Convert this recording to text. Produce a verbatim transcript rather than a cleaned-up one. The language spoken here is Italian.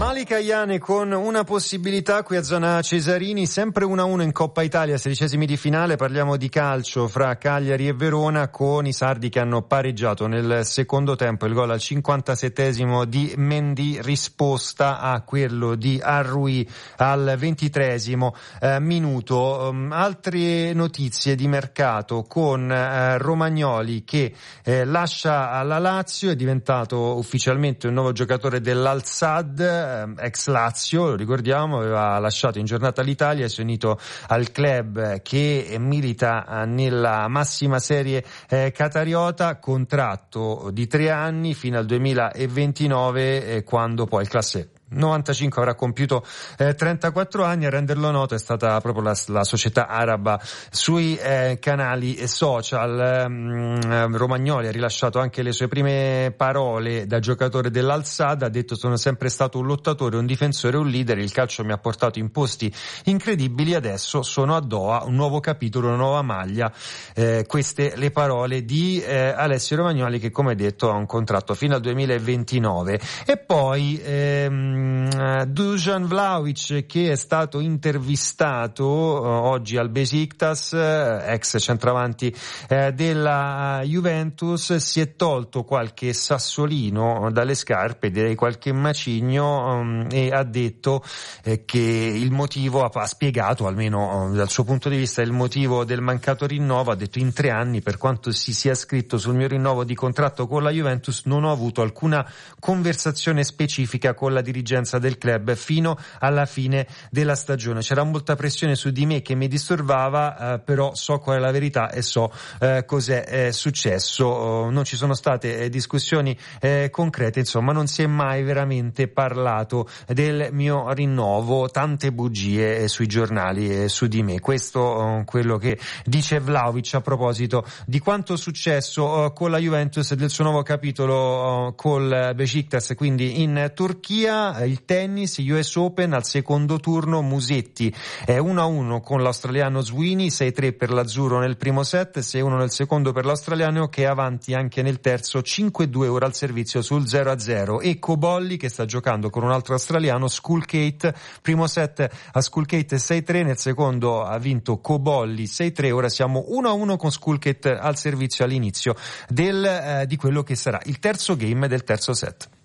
Malika Ayane con una possibilità qui a zona Cesarini, sempre uno a uno in Coppa Italia, sedicesimi di finale. Parliamo di calcio fra Cagliari e Verona, con i sardi che hanno pareggiato nel secondo tempo. Il gol al cinquantasettesimo di Mendy, risposta a quello di Arrui al ventitreesimo eh, minuto. Um, altre notizie di mercato, con eh, Romagnoli che eh, lascia la Lazio, è diventato ufficialmente un nuovo giocatore dell'Al-Sadd, ex Lazio, lo ricordiamo, aveva lasciato in giornata l'Italia e si è unito al club che milita nella massima serie eh, qatariota. Contratto di tre anni fino al duemilaventinove, eh, quando poi il classe novantacinque avrà compiuto eh, trentaquattro anni. A renderlo noto è stata proprio la, la società araba sui eh, canali social. mm, Romagnoli ha rilasciato anche le sue prime parole da giocatore dell'Al-Sadd, ha detto: sono sempre stato un lottatore, un difensore, un leader, il calcio mi ha portato in posti incredibili, adesso sono a Doha, un nuovo capitolo, una nuova maglia. Eh, queste le parole di eh, Alessio Romagnoli, che come detto ha un contratto fino al duemilaventinove. E poi ehm, Dusan Vlahovic, che è stato intervistato uh, oggi al Besiktas, uh, ex centravanti uh, della Juventus, si è tolto qualche sassolino dalle scarpe, direi qualche macigno, um, e ha detto eh, che il motivo, ha, ha spiegato almeno uh, dal suo punto di vista il motivo del mancato rinnovo. Ha detto: in tre anni, per quanto si sia scritto sul mio rinnovo di contratto con la Juventus, non ho avuto alcuna conversazione specifica con la dirigenza del club fino alla fine della stagione. C'era molta pressione su di me che mi disturbava, eh, però so qual è la verità e so eh, cos'è eh, successo. Oh, non ci sono state eh, discussioni eh, concrete, insomma non si è mai veramente parlato del mio rinnovo, tante bugie eh, sui giornali eh, su di me. Questo oh, quello che dice Vlahovic a proposito di quanto successo oh, con la Juventus e del suo nuovo capitolo oh, col Besiktas, quindi in Turchia. Il tennis, U S Open, al secondo turno Musetti è uno a uno con l'australiano Sweeney, sei tre per l'azzurro nel primo set, sei uno nel secondo per l'australiano, che è avanti anche nel terzo, cinque due ora al servizio sul zero a zero. E Cobolli, che sta giocando con un altro australiano, Skulkate, primo set a Skulkate sei tre, nel secondo ha vinto Cobolli sei tre. Ora siamo uno a uno con Skulkate al servizio all'inizio del, eh, di quello che sarà il terzo game del terzo set.